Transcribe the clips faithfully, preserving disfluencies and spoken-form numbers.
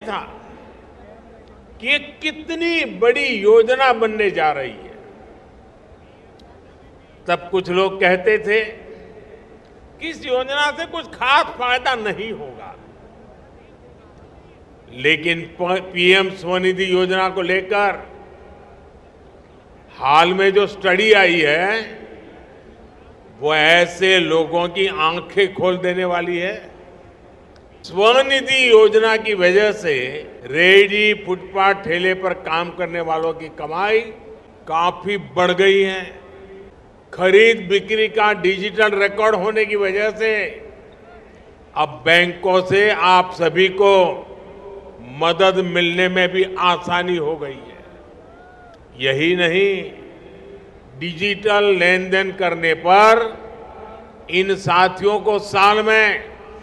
था कि ये कितनी बड़ी योजना बनने जा रही है। तब कुछ लोग कहते थे कि इस योजना से कुछ खास फायदा नहीं होगा, लेकिन पीएम स्वनिधि योजना को लेकर हाल में जो स्टडी आई है वो ऐसे लोगों की आंखें खोल देने वाली है। स्वनिधि योजना की वजह से रेहड़ी फुटपाथ ठेले पर काम करने वालों की कमाई काफी बढ़ गई है। खरीद बिक्री का डिजिटल रिकॉर्ड होने की वजह से अब बैंकों से आप सभी को मदद मिलने में भी आसानी हो गई है। यही नहीं, डिजिटल लेन देन करने पर इन साथियों को साल में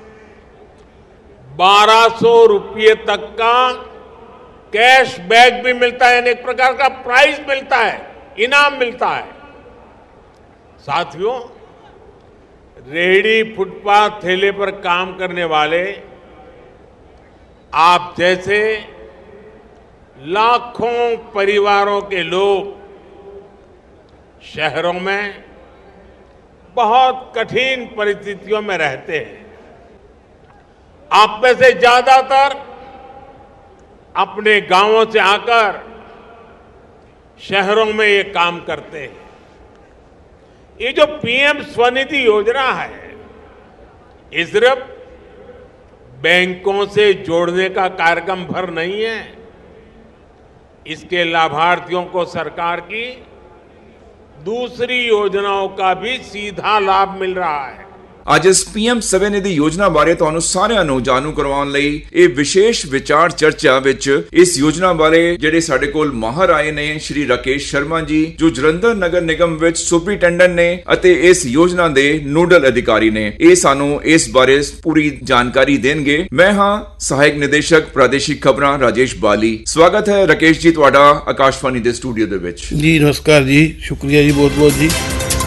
बारह सौ रुपये तक का कैश बैक भी मिलता है, यानी एक प्रकार का प्राइज मिलता है, इनाम मिलता है। साथियों, रेहड़ी फुटपाथ ठेले पर काम करने वाले आप जैसे लाखों परिवारों के लोग शहरों में बहुत कठिन परिस्थितियों में रहते हैं। आप में से ज्यादातर अपने गांवों से आकर शहरों में ये काम करते हैं। ये जो पीएम स्वनिधि योजना है, ये सिर्फ बैंकों से जोड़ने का कार्यक्रम भर नहीं है, इसके लाभार्थियों को सरकार की दूसरी योजनाओं का भी सीधा लाभ मिल रहा है। ਅੱਜ ਇਸ ਪੀਐਮ ਸਵੈਨਿਧੀ ਯੋਜਨਾ ਬਾਰੇ ਤੁਹਾਨੂੰ ਸਾਰਿਆਂ ਨੂੰ ਜਾਣੂ ਕਰਵਾਉਣ ਲਈ ਇਹ ਵਿਸ਼ੇਸ਼ ਵਿਚਾਰ ਚਰਚਾ ਵਿੱਚ ਇਸ ਯੋਜਨਾ ਬਾਰੇ ਜਿਹੜੇ ਸਾਡੇ ਕੋਲ ਮਾਹਰ ਆਏ ਨੇ ਸ਼੍ਰੀ ਰਾਕੇਸ਼ ਸ਼ਰਮਾ ਜੀ, ਜੋ ਜਲੰਧਰ ਨਗਰ ਨਿਗਮ ਵਿੱਚ ਸੁਪਰੀਟੈਂਡੈਂਟ ਨੇ ਅਤੇ ਇਸ ਯੋਜਨਾ ਦੇ ਨੋਡਲ ਅਧਿਕਾਰੀ ਨੇ। ਇਹ ਸਾਨੂੰ ਇਸ ਬਾਰੇ ਪੂਰੀ ਜਾਣਕਾਰੀ ਦੇਣਗੇ। ਮੈਂ ਹਾਂ ਸਹਾਇਕ ਨਿਦੇਸ਼ਕ ਪ੍ਰਾਦੇਸ਼ਿਕ ਖਬਰਾਂ ਰਾਜੇਸ਼ ਬਾਲੀ। ਸਵਾਗਤ ਹੈ ਰਾਕੇਸ਼ ਜੀ ਤੁਹਾਡਾ ਆਕਾਸ਼ਵਾਣੀ ਦੇ ਸਟੂਡੀਓ ਦੇ ਵਿੱਚ। ਜੀ ਨਮਸਕਾਰ ਜੀ, ਸ਼ੁਕਰੀਆ ਜੀ, ਬਹੁਤ ਬਹੁਤ ਜੀ।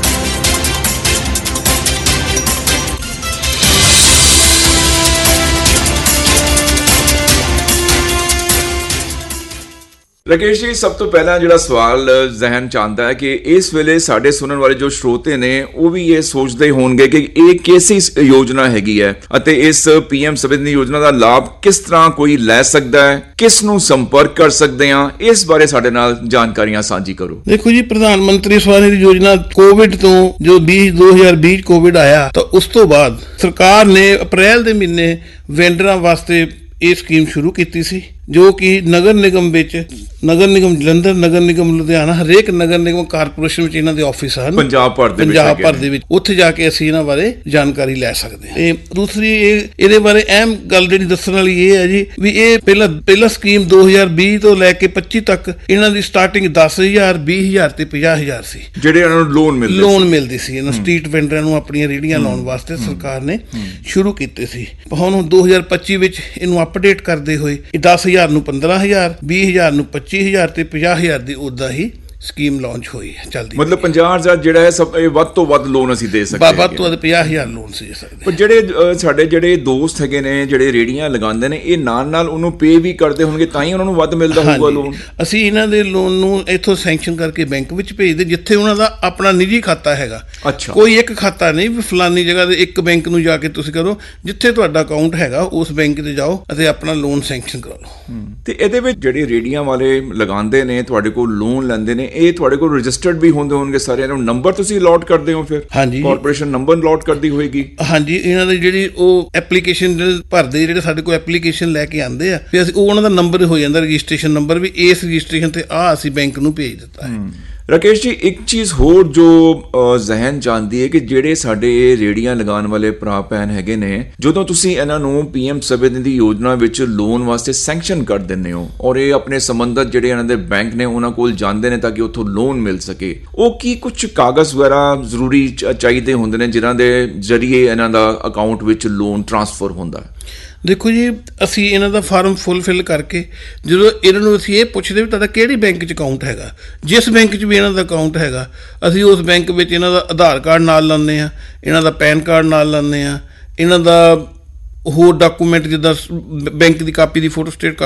ਰਾਕੇਸ਼ ਜੀ, ਸਭ ਤੋਂ ਪਹਿਲਾਂ ਜਿਹੜਾ ਸਵਾਲ ਜ਼ਹਿਨ ਚ ਆਉਂਦਾ ਹੈ ਕਿ ਇਸ ਵੇਲੇ ਸਾਡੇ ਸੁਣਨ ਵਾਲੇ ਜੋ ਸਰੋਤੇ ਨੇ ਉਹ ਵੀ ਇਹ ਸੋਚਦੇ ਹੋਣਗੇ ਕਿ ਇਹ ਕਿਹੜੀ ਯੋਜਨਾ ਹੈਗੀ ਹੈ ਅਤੇ ਇਸ ਪੀਐਮ ਸਵੈਨਿਧੀ ਯੋਜਨਾ ਦਾ ਲਾਭ ਕਿਸ ਤਰ੍ਹਾਂ ਕੋਈ ਲੈ ਸਕਦਾ ਹੈ, ਕਿਸ ਨੂੰ ਸੰਪਰਕ ਕਰ ਸਕਦੇ ਹਾਂ, ਇਸ ਬਾਰੇ ਸਾਡੇ ਨਾਲ ਜਾਣਕਾਰੀਆਂ ਸਾਂਝੀ ਕਰੋ। ਦੇਖੋ ਜੀ, ਪ੍ਰਧਾਨ ਮੰਤਰੀ ਸਵੈਨਿਧੀ ਯੋਜਨਾ ਕੋਵਿਡ ਤੋਂ ਜੋ ਦੋ ਹਜ਼ਾਰ ਵੀਹ ਕੋਵਿਡ ਆਇਆ ਤਾਂ ਉਸ ਤੋਂ ਬਾਅਦ ਸਰਕਾਰ ਨੇ ਅਪ੍ਰੈਲ ਦੇ ਮਹੀਨੇ ਵੈਂਡਰਾਂ ਵਾਸਤੇ ਇਹ ਸਕੀਮ ਸ਼ੁਰੂ ਕੀਤੀ ਸੀ, ਜੋ ਕਿ ਨਗਰ ਨਿਗਮ ਵਿੱਚ ਨਗਰ ਨਿਗਮ ਜਲੰਧਰ, ਨਗਰ ਨਿਗਮ ਲੁਧਿਆਣਾ, ਹਰੇਕ ਨਗਰ ਨਿਗਮ ਕਾਰਪੋਰੇਸ਼ਨ ਵਿੱਚ ਇਹਨਾਂ ਦੇ ਆਫਿਸ ਹਨ ਪੰਜਾਬ ਭਰ ਦੇ ਪੰਜਾਬ ਭਰ ਦੇ ਵਿੱਚ। ਉੱਥੇ ਜਾ ਕੇ ਅਸੀਂ ਇਹਨਾਂ ਬਾਰੇ ਜਾਣਕਾਰੀ ਲੈ ਸਕਦੇ ਹਾਂ। ਤੇ ਦੂਸਰੀ ਇਹ ਇਹਦੇ ਬਾਰੇ ਅਹਿਮ ਗੱਲ ਜਿਹੜੀ ਦੱਸਣ ਵਾਲੀ ਇਹ ਹੈ ਜੀ ਵੀ ਇਹ ਪਹਿਲਾਂ ਪਹਿਲਾਂ ਸਕੀਮ ਦੋ ਹਜ਼ਾਰ ਵੀਹ ਤੋਂ ਲੈ ਕੇ ਪੱਚੀ ਤੱਕ ਇਹਨਾਂ ਦੀ ਸਟਾਰਟਿੰਗ ਦਸ ਹਜ਼ਾਰ, ਵੀਹ ਹਜ਼ਾਰ ਤੇ ਪੰਜਾਹ ਹਜ਼ਾਰ ਸੀ, ਜਿਹੜੇ ਇਹਨਾਂ ਨੂੰ ਲੋਨ ਮਿਲਦੇ ਲੋਨ ਮਿਲਦੀ ਸੀ ਇਹਨਾਂ ਸਟਰੀਟ ਵੈਂਡਰਾਂ ਨੂੰ ਆਪਣੀਆਂ ਰੇਹੜੀਆਂ ਲਾਉਣ ਵਾਸਤੇ ਸਰਕਾਰ ਨੇ ਸ਼ੁਰੂ ਕੀਤੇ ਸੀ। ਹੁਣ ਦੋ ਹਜ਼ਾਰ ਪੱਚੀ ਵਿੱਚ ਇਹਨੂੰ ਅਪਡੇਟ ਕਰਦੇ ਹੋਏ ਇਹ ਦਸ ਹਜ਼ਾਰ ਨੂੰ ਪੰਦਰਾਂ ਹਜ਼ਾਰ, ਵੀਹ ਹਜ਼ਾਰ ਨੂੰ ਪੱਚੀ ਹਜ਼ਾਰ ਤੇ ਪੰਜਾਹ ਹਜ਼ਾਰ ਦੀ ਉਦਾਂ ਹੀ ਸਕੀਮ ਲਾਂਚ ਹੋਈ ਹੈ, ਚੱਲਦੀ। ਮਤਲਬ ਪੰਜਾਹ ਹਜ਼ਾਰ ਜਿਹੜਾ ਹੈ ਸਭ ਵੱਧ ਤੋਂ ਵੱਧ ਲੋਨ ਅਸੀਂ ਦੇ ਸਕਦੇ ਹਾਂ, ਵੱਧ ਤੋਂ ਵੱਧ ਪੰਜਾਹ ਹਜ਼ਾਰ ਲੋਨ ਸੀ ਸਕਦੇ। ਪਰ ਜਿਹੜੇ ਸਾਡੇ ਜਿਹੜੇ ਦੋਸਤ ਹੈਗੇ ਨੇ ਜਿਹੜੇ ਰੇਹੜੀਆਂ ਲਗਾਉਂਦੇ ਨੇ, ਇਹ ਨਾਲ ਨਾਲ ਉਹਨੂੰ ਪੇ ਵੀ ਕਰਦੇ ਹੋਣਗੇ ਤਾਂ ਹੀ ਉਹਨਾਂ ਨੂੰ ਵੱਧ ਮਿਲਦਾ ਹੋਊਗਾ ਲੋਨ। ਅਸੀਂ ਇਹਨਾਂ ਦੇ ਲੋਨ ਨੂੰ ਇੱਥੋਂ ਸੈਂਕਸ਼ਨ ਕਰਕੇ ਬੈਂਕ ਵਿੱਚ ਭੇਜਦੇ, ਜਿੱਥੇ ਉਹਨਾਂ ਦਾ ਆਪਣਾ ਨਿੱਜੀ ਖਾਤਾ ਹੈਗਾ। ਅੱਛਾ, ਕੋਈ ਇੱਕ ਖਾਤਾ ਨਹੀਂ ਵੀ ਫਲਾਨੀ ਜਗ੍ਹਾ ਦੇ ਇੱਕ ਬੈਂਕ ਨੂੰ ਜਾ ਕੇ ਤੁਸੀਂ ਕਰੋ, ਜਿੱਥੇ ਤੁਹਾਡਾ ਅਕਾਊਂਟ ਹੈਗਾ ਉਸ ਬੈਂਕ ਤੇ ਜਾਓ ਅਤੇ ਆਪਣਾ ਲੋਨ ਸੈਂਕਸ਼ਨ ਕਰਾ ਲਓ। ਤੇ ਇਹਦੇ ਵਿੱਚ ਜਿਹੜੇ ਰੇਹੜੀਆਂ ਵਾਲੇ ਲਗਾਉਂਦੇ ਨੇ, ਤੁਹਾਡੇ ਕੋਲ ਲੋਨ ਲੈਂਦੇ ਨੇ, ਇਹ ਤੁਹਾਡੇ ਕੋਲ ਰਜਿਸਟਰਡ ਵੀ ਹੁੰਦੇ ਹੋਣਗੇ ਸਾਰਿਆਂ ਨੂੰ, ਨੰਬਰ ਤੁਸੀਂ ਅਲਾਟ ਕਰਦੇ ਹੋ ਫਿਰ? ਹਾਂਜੀ, ਕਾਰਪੋਰੇਸ਼ਨ ਨੰਬਰ ਅਲਾਟ ਕਰਦੀ ਹੋਏਗੀ। ਹਾਂਜੀ, ਇਹਨਾਂ ਦੀ ਜਿਹੜੀ ਉਹ ਐਪਲੀਕੇਸ਼ਨ ਭਰਦੇ, ਜਿਹੜੇ ਸਾਡੇ ਕੋਲ ਐਪਲੀਕੇਸ਼ਨ ਲੈ ਕੇ ਆਉਂਦੇ ਆ, ਫਿਰ ਅਸੀਂ ਉਹ ਉਹਨਾਂ ਦਾ ਨੰਬਰ ਹੋ ਜਾਂਦਾ, ਰਜਿਸਟ੍ਰੇਸ਼ਨ ਨੰਬਰ, ਵੀ ਇਸ ਰਜਿਸਟ੍ਰੇਸ਼ਨ ਤੇ ਆ ਅਸੀਂ ਬੈਂਕ ਨੂੰ ਭੇਜ ਦਿੱਤਾ ਹੈ। ਰਾਕੇਸ਼ ਜੀ, ਇੱਕ ਚੀਜ਼ ਹੋਰ ਜੋ ਜ਼ਹਿਨ ਚ ਆਉਂਦੀ ਹੈ ਕਿ ਜਿਹੜੇ ਸਾਡੇ ਰੇਹੜੀਆਂ ਲਗਾਉਣ ਵਾਲੇ ਭਰਾ ਭੈਣ ਹੈਗੇ ਨੇ, ਜਦੋਂ ਤੁਸੀਂ ਇਹਨਾਂ ਨੂੰ ਪੀਐਮ ਸਵੈਨਿਧੀ ਯੋਜਨਾ ਵਿੱਚ ਲੋਨ ਵਾਸਤੇ ਸੈਂਕਸ਼ਨ ਕਰ ਦਿੰਦੇ ਹੋ ਔਰ ਇਹ ਆਪਣੇ ਸੰਬੰਧਤ ਜਿਹੜੇ ਇਹਨਾਂ ਦੇ ਬੈਂਕ ਨੇ ਉਹਨਾਂ ਕੋਲ ਜਾਂਦੇ ਨੇ ਤਾਂ ਕਿ ਉੱਥੋਂ ਲੋਨ ਮਿਲ ਸਕੇ, ਉਹ ਕੀ ਕੁਝ ਕਾਗਜ਼ ਵਗੈਰਾ ਜ਼ਰੂਰੀ ਚਾਹੀਦੇ ਹੁੰਦੇ ਨੇ ਜਿਨ੍ਹਾਂ ਦੇ ਜ਼ਰੀਏ ਇਹਨਾਂ ਦਾ ਅਕਾਊਂਟ ਵਿੱਚ ਲੋਨ ਟ੍ਰਾਂਸਫਰ ਹੁੰਦਾ ਹੈ? ਦੇਖੋ ਜੀ, ਅਸੀਂ ਇਹਨਾਂ ਦਾ ਫਾਰਮ ਫੁੱਲਫਿਲ ਕਰਕੇ ਜਦੋਂ ਇਹਨਾਂ ਨੂੰ ਅਸੀਂ ਇਹ ਪੁੱਛਦੇ ਵੀ ਤੁਹਾਡਾ ਕਿਹੜੀ ਬੈਂਕ 'ਚ ਅਕਾਊਂਟ ਹੈਗਾ, ਜਿਸ ਬੈਂਕ 'ਚ ਵੀ ਇਹਨਾਂ ਦਾ ਅਕਾਊਂਟ ਹੈਗਾ ਅਸੀਂ ਉਸ ਬੈਂਕ ਵਿੱਚ ਇਹਨਾਂ ਦਾ ਆਧਾਰ ਕਾਰਡ ਨਾਲ ਲਾਉਂਦੇ ਹਾਂ, ਇਹਨਾਂ ਦਾ ਪੈਨ ਕਾਰਡ ਨਾਲ ਲਾਉਂਦੇ ਹਾਂ, ਇਹਨਾਂ ਦਾ ਹੋਰ ਡਾਕੂਮੈਂਟ ਜਿੱਦਾਂ ਬੈਂਕ ਦੀ ਕਾਪੀ ਦੀ ਫੋਟੋ ਸਟੇਟ